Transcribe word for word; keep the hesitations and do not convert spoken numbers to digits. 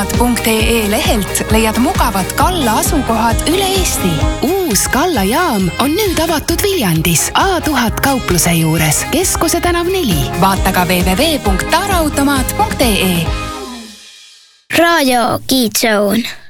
punkt ee lehelt leiad mugavad Kalla asukohad üle Eesti. Uus Kalla jaam on nüüd avatud Viljandis A tuhat kaupluse juures, Keskuse tänav neli. Vaata ka w w w punkt taaraautomaat punkt ee. Raadio Kids Zone.